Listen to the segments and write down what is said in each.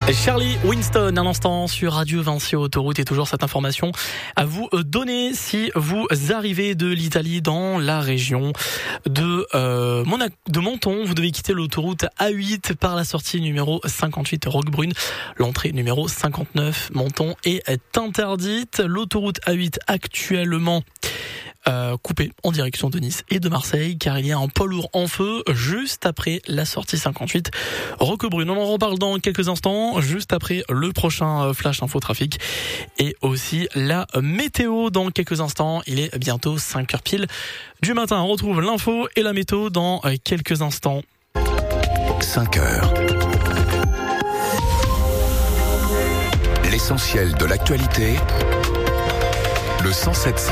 Charlie Winston, un instant sur Radio Vinci Autoroute, et toujours cette information à vous donner si vous arrivez de l'Italie dans la région de Menton. Vous devez quitter l'autoroute A8 par la sortie numéro 58 Roquebrune. L'entrée numéro 59 Menton est interdite. L'autoroute A8 actuellement coupé en direction de Nice et de Marseille, car il y a un poids lourd en feu juste après la sortie 58 Roquebrune. On en reparle dans quelques instants, juste après le prochain Flash Info Trafic, et aussi la météo dans quelques instants. Il est bientôt 5h pile du matin. On retrouve l'info et la météo dans quelques instants. 5h. L'essentiel de l'actualité, le 107.7.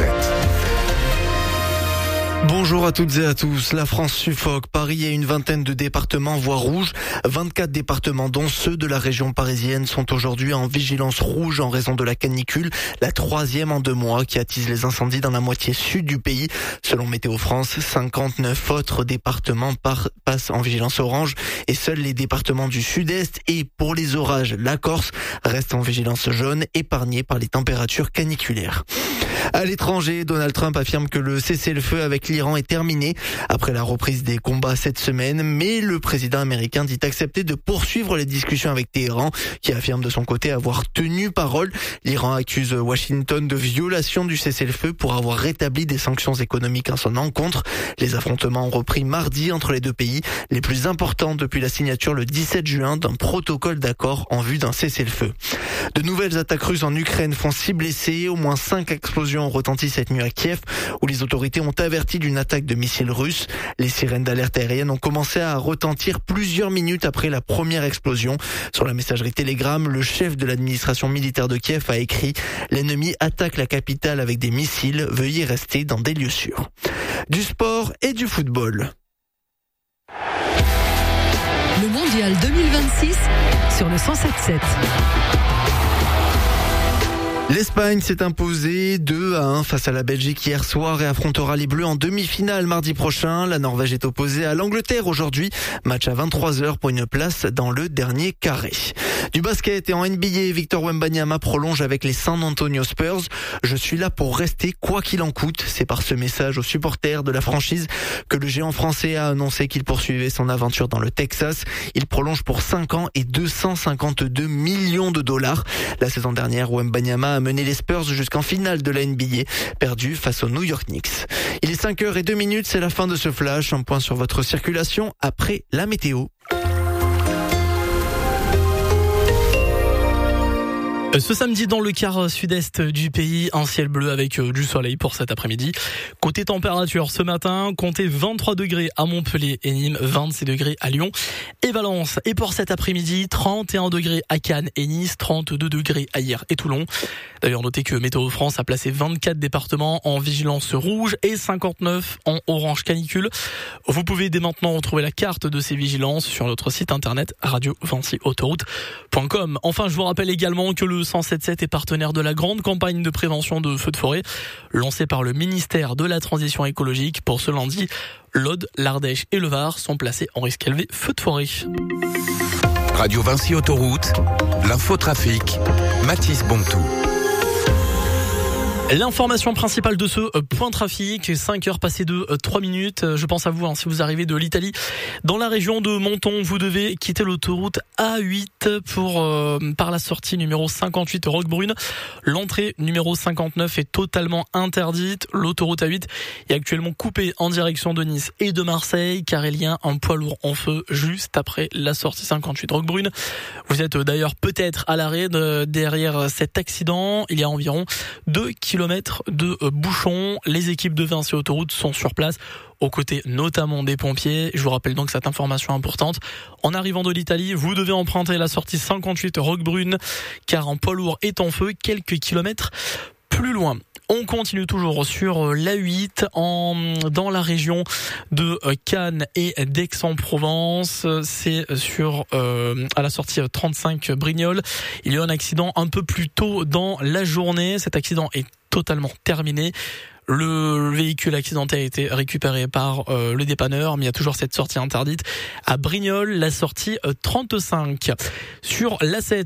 Bonjour à toutes et à tous. La France suffoque. Paris et une vingtaine de départements voient rouge. 24 départements, dont ceux de la région parisienne, sont aujourd'hui en vigilance rouge en raison de la canicule, la troisième en 2 mois, qui attise les incendies dans la moitié sud du pays. Selon Météo France, 59 autres départements passent en vigilance orange, et seuls les départements du sud-est et, pour les orages, la Corse restent en vigilance jaune, épargnés par les températures caniculaires. À l'étranger, Donald Trump affirme que le cessez-le-feu avec l'Iran est terminé après la reprise des combats cette semaine, mais le président américain dit accepter de poursuivre les discussions avec Téhéran, qui affirme de son côté avoir tenu parole. L'Iran accuse Washington de violation du cessez-le-feu pour avoir rétabli des sanctions économiques en son encontre. Les affrontements ont repris mardi entre les deux pays, les plus importants depuis la signature le 17 juin d'un protocole d'accord en vue d'un cessez-le-feu. De nouvelles attaques russes en Ukraine font 6 blessés, au moins 5 explosions ont retenti cette nuit à Kiev, où les autorités ont averti d'une attaque de missiles russes. Les sirènes d'alerte aérienne ont commencé à retentir plusieurs minutes après la première explosion. Sur la messagerie Telegram, le chef de l'administration militaire de Kiev a écrit « L'ennemi attaque la capitale avec des missiles, veuillez rester dans des lieux sûrs ». Du sport et du football. Le Mondial 2026 sur le 107.7. L'Espagne s'est imposée 2-1 face à la Belgique hier soir et affrontera les Bleus en demi-finale mardi prochain. La Norvège est opposée à l'Angleterre aujourd'hui. Match à 23h pour une place dans le dernier carré. Du basket et en NBA, Victor Wembanyama prolonge avec les San Antonio Spurs. Je suis là pour rester quoi qu'il en coûte. C'est par ce message aux supporters de la franchise que le géant français a annoncé qu'il poursuivait son aventure dans le Texas. Il prolonge pour 5 ans et 252 millions de dollars. La saison dernière, Wembanyama a mené les Spurs jusqu'en finale de la NBA, perdu face aux New York Knicks. Il est 5h02, c'est la fin de ce flash. Un point sur votre circulation après la météo. Ce samedi, dans le quart sud-est du pays, un ciel bleu avec du soleil pour cet après-midi. Côté température, ce matin, comptez 23 degrés à Montpellier et Nîmes, 26 degrés à Lyon et Valence. Et pour cet après-midi, 31 degrés à Cannes et Nice, 32 degrés à Hyères et Toulon. D'ailleurs, notez que Météo France a placé 24 départements en vigilance rouge et 59 en orange canicule. Vous pouvez dès maintenant retrouver la carte de ces vigilances sur notre site internet radiovinciautoroute.com. Enfin, je vous rappelle également que le 107.7 est partenaire de la grande campagne de prévention de feux de forêt lancée par le ministère de la Transition écologique. Pour ce lundi, l'Aude, l'Ardèche et le Var sont placés en risque élevé feu de forêt. Radio Vinci Autoroute, l'infotrafic, Mathis Bontou. L'information principale de ce point trafic, 5h passées de 3 minutes. Je pense à vous, si vous arrivez de l'Italie, dans la région de Menton, vous devez quitter l'autoroute A8 par la sortie numéro 58 Roquebrune. L'entrée numéro 59 est totalement interdite. L'autoroute A8 est actuellement coupée en direction de Nice et de Marseille, car il y a un poids lourd en feu juste après la sortie 58 Roquebrune. Vous êtes d'ailleurs peut-être à l'arrêt derrière cet accident. Il y a environ 2 kilomètres de bouchons. Les équipes de Vinci Autoroute sont sur place, aux côtés notamment des pompiers. Je vous rappelle donc cette information importante. En arrivant de l'Italie, vous devez emprunter la sortie 58 Roquebrune, car un poids lourd est en feu quelques kilomètres plus loin. On continue toujours sur l'A8 dans la région de Cannes et d'Aix-en-Provence. C'est à la sortie 35 Brignoles. Il y a eu un accident un peu plus tôt dans la journée. Cet accident est totalement terminé. Le véhicule accidenté a été récupéré par le dépanneur, mais il y a toujours cette sortie interdite à Brignoles, la sortie 35. Sur l'A7,